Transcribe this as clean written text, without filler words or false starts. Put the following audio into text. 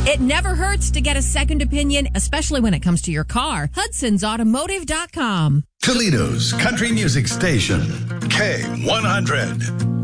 It never hurts to get a second opinion, especially when it comes to your car. Hudson'sAutomotive.com. Toledo's country music station, K100.